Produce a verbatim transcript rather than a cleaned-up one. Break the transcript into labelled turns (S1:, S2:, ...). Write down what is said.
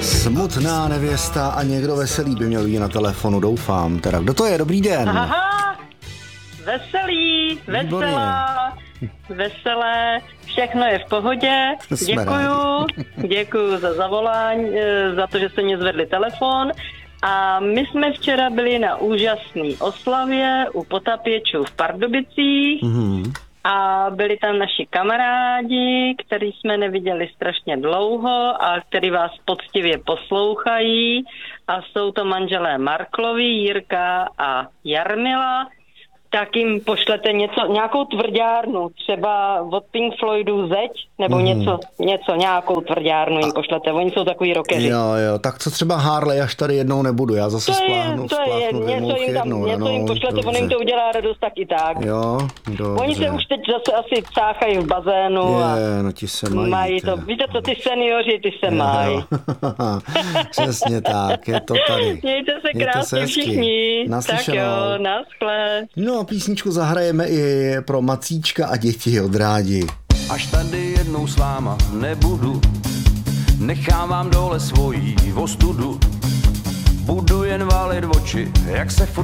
S1: Smutná nevěsta a někdo veselý by měl být na telefonu, doufám. Teda, kdo to je? Dobrý den.
S2: Aha, veselý, veselá, veselé, všechno je v pohodě. Děkuju, děkuju za zavolání, za to, že jste mě zvedli telefon. A my jsme včera byli na úžasné oslavě u Potapěčů v Pardubicích. Mm-hmm. A byli tam naši kamarádi, který jsme neviděli strašně dlouho a který vás poctivě poslouchají. A jsou to manželé Marklovi, Jirka a Jarmila. Tak jim pošlete něco, nějakou tvrdárnu, třeba od Pink Floydů Zeď, nebo mm. něco, něco, nějakou tvrdárnu jim pošlete. Oni jsou takový rockeři.
S1: Jo, jo, tak co třeba Harley, až tady jednou nebudu, já zase
S2: to
S1: spláhnu,
S2: je, to
S1: spláhnu
S2: je, něco jim, tam,
S1: jednou,
S2: něco
S1: no,
S2: jim pošlete, on jim to udělá radost tak i tak.
S1: Jo, dobře.
S2: Oni se už teď zase asi cáchají v bazénu.
S1: Je,
S2: a
S1: no ti se mají.
S2: mají to, víte co, ty seniori, ty se mají.
S1: Přesně tak, je to tady.
S2: Mějte se krásně všichni. Tak jo, naschle.
S1: No a písničku zahrajeme i pro Macíčka a děti od rádi.
S3: Až tady jednou s váma nebudu, nechám vám dole svojí ostudu. Budu jen válit oči, jak se furt